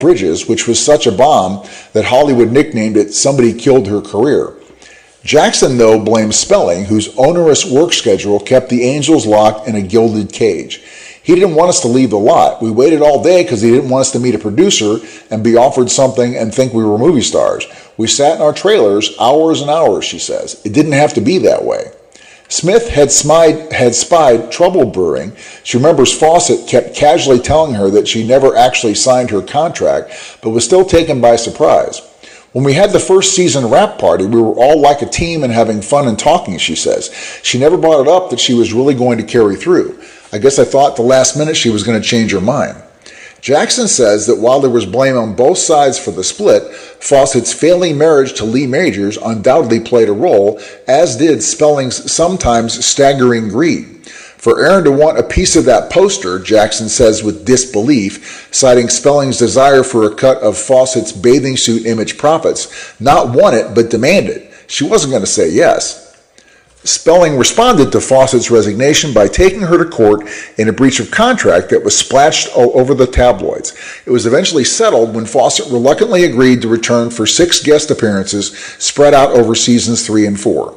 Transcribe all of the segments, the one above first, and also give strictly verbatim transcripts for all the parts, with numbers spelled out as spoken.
Bridges, which was such a bomb that Hollywood nicknamed it Somebody Killed Her Career. Jackson, though, blames Spelling, whose onerous work schedule kept the Angels locked in a gilded cage. He didn't want us to leave the lot. We waited all day because he didn't want us to meet a producer and be offered something and think we were movie stars. We sat in our trailers hours and hours, she says. It didn't have to be that way. Smith had spied, had spied trouble brewing. She remembers Fawcett kept casually telling her that she never actually signed her contract, but was still taken by surprise. When we had the first season wrap party, we were all like a team and having fun and talking, she says. She never brought it up that she was really going to carry through. I guess I thought the last minute she was going to change her mind. Jackson says that while there was blame on both sides for the split, Fawcett's failing marriage to Lee Majors undoubtedly played a role, as did Spelling's sometimes staggering greed. For Aaron to want a piece of that poster, Jackson says with disbelief, citing Spelling's desire for a cut of Fawcett's bathing suit image profits, not want it, but demand it. She wasn't going to say yes. Spelling responded to Fawcett's resignation by taking her to court in a breach of contract that was splashed over the tabloids. It was eventually settled when Fawcett reluctantly agreed to return for six guest appearances spread out over seasons three and four.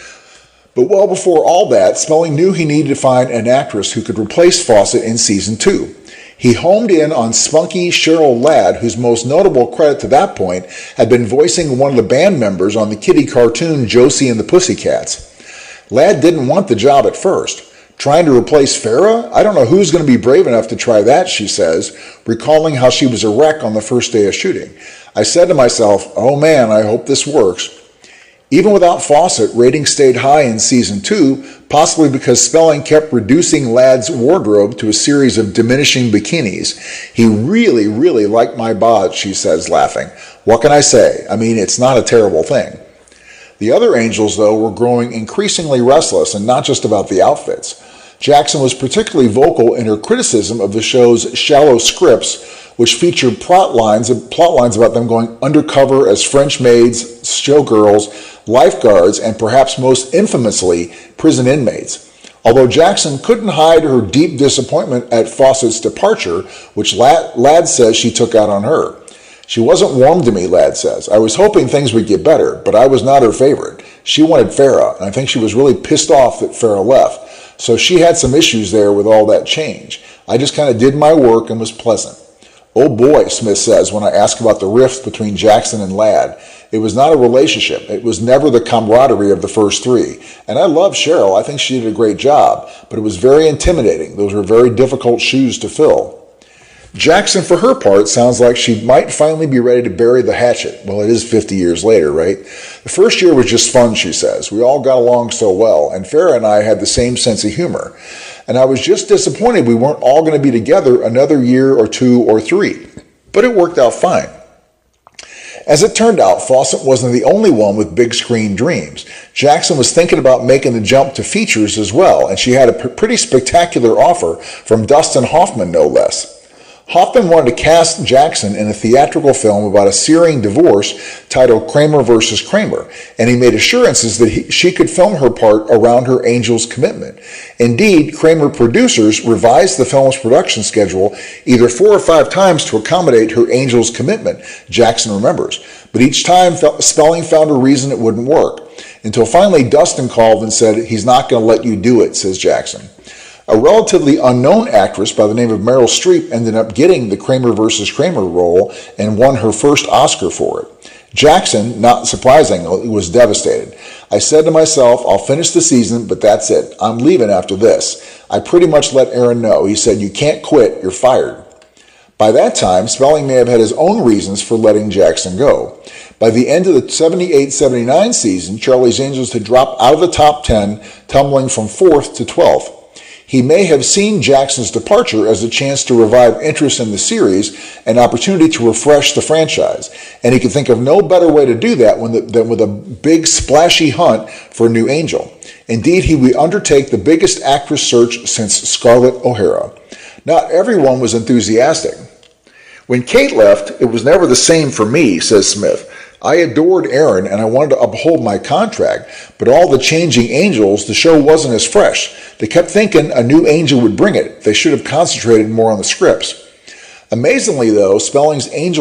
But well before all that, Spelling knew he needed to find an actress who could replace Fawcett in season two. He homed in on spunky Cheryl Ladd, whose most notable credit to that point had been voicing one of the band members on the kiddie cartoon Josie and the Pussycats. Ladd didn't want the job at first. Trying to replace Farrah? I don't know who's going to be brave enough to try that, she says, recalling how she was a wreck on the first day of shooting. I said to myself, oh man, I hope this works. Even without Fawcett, ratings stayed high in season two, possibly because Spelling kept reducing Ladd's wardrobe to a series of diminishing bikinis. He really, really liked my bod, she says, laughing. What can I say? I mean, it's not a terrible thing. The other Angels, though, were growing increasingly restless, and not just about the outfits. Jackson was particularly vocal in her criticism of the show's shallow scripts, which featured plot lines, plot lines about them going undercover as French maids, showgirls, lifeguards, and perhaps most infamously, prison inmates. Although Jackson couldn't hide her deep disappointment at Fawcett's departure, which Ladd, Ladd says she took out on her. She wasn't warm to me, Ladd says. I was hoping things would get better, but I was not her favorite. She wanted Farrah, and I think she was really pissed off that Farrah left. So she had some issues there with all that change. I just kind of did my work and was pleasant. Oh boy, Smith says when I ask about the rift between Jackson and Ladd. It was not a relationship. It was never the camaraderie of the first three. And I love Cheryl. I think she did a great job, but it was very intimidating. Those were very difficult shoes to fill. Jackson, for her part, sounds like she might finally be ready to bury the hatchet. Well, it is fifty years later, right? The first year was just fun, she says. We all got along so well, and Farrah and I had the same sense of humor. And I was just disappointed we weren't all going to be together another year or two or three. But it worked out fine. As it turned out, Fawcett wasn't the only one with big screen dreams. Jackson was thinking about making the jump to features as well, and she had a pretty spectacular offer from Dustin Hoffman, no less. Hoffman wanted to cast Jackson in a theatrical film about a searing divorce titled Kramer versus Kramer, and he made assurances that he, she could film her part around her Angel's commitment. Indeed, Kramer producers revised the film's production schedule either four or five times to accommodate her Angel's commitment, Jackson remembers. But each time, Spelling found a reason it wouldn't work, until finally Dustin called and said, he's not going to let you do it, says Jackson. A relatively unknown actress by the name of Meryl Streep ended up getting the Kramer versus Kramer role and won her first Oscar for it. Jackson, not surprisingly, was devastated. I said to myself, I'll finish the season, but that's it. I'm leaving after this. I pretty much let Aaron know. He said, you can't quit, you're fired. By that time, Spelling may have had his own reasons for letting Jackson go. By the end of the seventy-eight seventy-nine season, Charlie's Angels had dropped out of the top ten, tumbling from fourth to twelfth. He may have seen Jackson's departure as a chance to revive interest in the series, an opportunity to refresh the franchise, and he could think of no better way to do that than with a big splashy hunt for a new Angel. Indeed, he would undertake the biggest actress search since Scarlett O'Hara. Not everyone was enthusiastic. When Kate left, it was never the same for me, says Smith. I adored Aaron and I wanted to uphold my contract, but all the changing Angels, the show wasn't as fresh. They kept thinking a new Angel would bring it. They should have concentrated more on the scripts. Amazingly, though, Spelling's angel